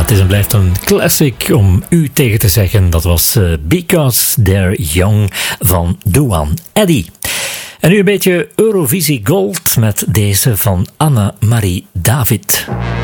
het is en blijft een classic om u tegen te zeggen. Dat was Because They're Young van Duan Eddy. En nu een beetje Eurovisie Gold met deze van Anne-Marie David.